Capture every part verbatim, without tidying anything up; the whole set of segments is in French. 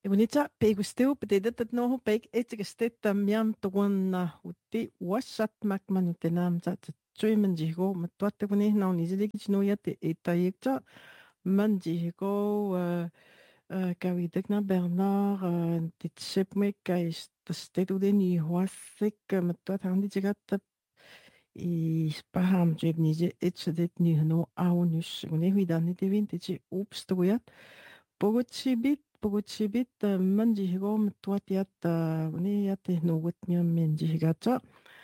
Igunita peigusteu petetet noho peik etikestetta miam tuanna utti wasat makmanutenam ta tsuimanjigo matwatte kuni na unizilikich no yate etayekta manjigo kawitekna Bernard titsepme kais tastetuden i huasik matwat handi tigatta i spaham jebnije etsedet ni no aunus kuni huidani devin tichi upstuyat Pogochibit, Pogochibit, manjihigo mtuatiat, ni yate no wit miam menjihigata.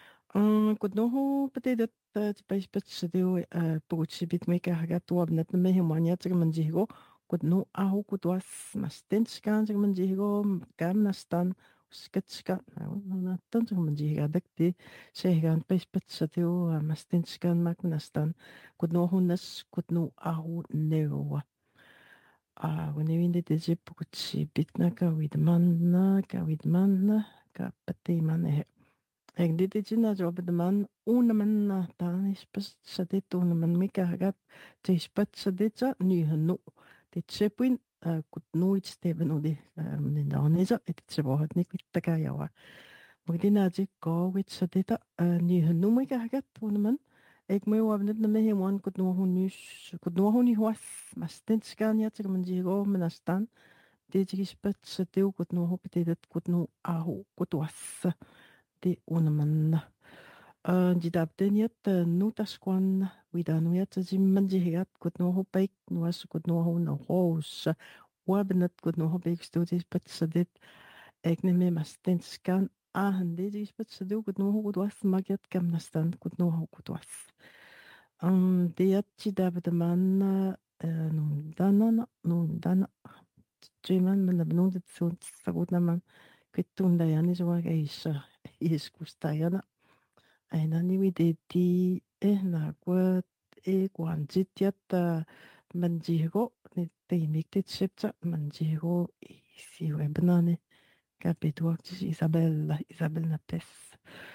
Kudnoho petedet tipais petsedeo Pogochibit meka hagat wabnat mehe maniat manjihigo. Kudno aho kudwas mastenskan manjihigo gam nastan sketska. Natan manjihiga dekti sehigan pais petsedeo mastenskan mak nastan. Kudnoho nas kudno aho newa. Ah, wanneer we dit is pukutsi bitna ka widman ka widman ka pati man he. Ek dit is na job de man una man dan is pas sa dit una man mika hagat te is pat sa dit sa nu hanu. Dit sepwin kut nooit steven odi in dan is het se wat nik wit ta ka yawa. Magdina je ko wit sa dit nu hanu mika hagat una man. Ik moet wel net naar mij man kut no hun kut no hun was mas tens kan ja zeg man jigo menastan de jispet se teu kut no hopete dat kut no aho kut was de onaman uh jidap den yet no taskwan wida no yet jim man jigat kut no hopek no was kut no hun no hos wabnet kut no hopek studies pet se dit ik neem me mas tens kan ah de jispet se teu kut no kut was magyat kam nastan kut no kut was Um, diatti dabdaman nun dana nun dana Jiman man benundet so sagutna man kwitunda yani so wa isha is kustayana aina ni wideti eh na kwa e kwanjitiat manjigo ni teimiktit shipta manjigo si webnane kapituak Isabel Isabel Napes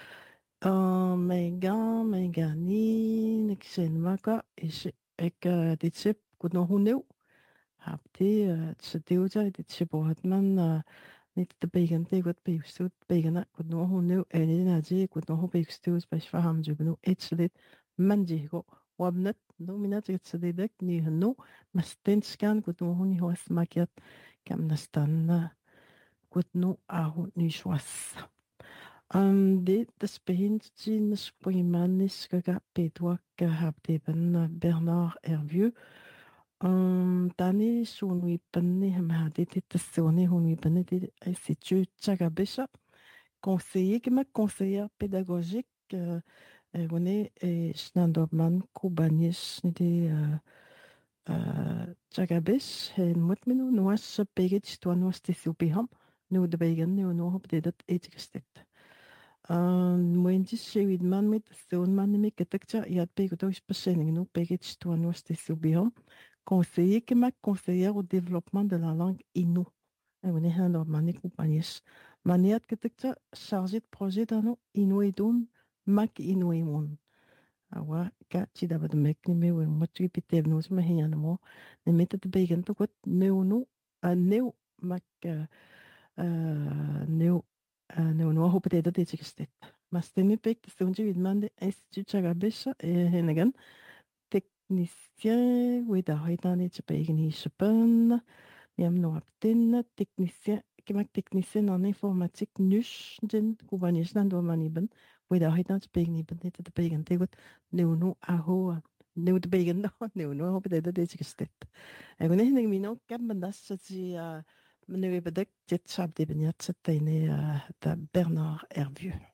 Uh, Megan, Megani, Nixon Maka, is ik dit sip goed nog hoe nieuw. Heb die het deeltje dit sip wat man niet te begen te wat bij stoot begen goed nog hoe nieuw en in het je goed nog bij stoot bij faham je beno iets dit man je go wab net nominat het ze dit niet genoeg maar steeds kan goed nog hoe niet was maakt kam nastan goed nog aho niet was. Um, dit is begin spoimanis gaga pedwa gehabdeben Bernard Hervieux. Um, tani sunwi penni hem dit dit soni hunwi penni dit institut Chagabisha. Conseiller que ma conseillère pédagogique euh, on est snandobman kubanis nidi Chagabish en mutminu nuas pegage to nuas tisupiham nu de begen nu no op dit etikeset. Moentjes sewid man met zo'n man met ketekja yat pego to specialing no package to nos te subihom conseiller que ma conseillère au développement de la langue Innu. Et on est un man et compagnies. Maniat ketekja chargé de projet dans Innu et don mak Innu et mon. Awa ka ti da bad mek ni me we mo tu pitev nos me hian mo ne met te begen to kot neu no a neu mak neu neu no hoop dat dit is gestet. Maar stemmi pek de stonje vid man de institut Chagabesha e henegan technicien we da haitan et begen hi sepen miam no apten technicien qui maak technicien en informatique nus den kubanis nan do maniben we da haitan begen iben net de begen te gut neu no aho neu de begen no neu no hoop dat dit is gestet. En we nemen mi no kam bandas si meneer Bedek, dit sap de beniat, c'était né de Bernard Hervieux.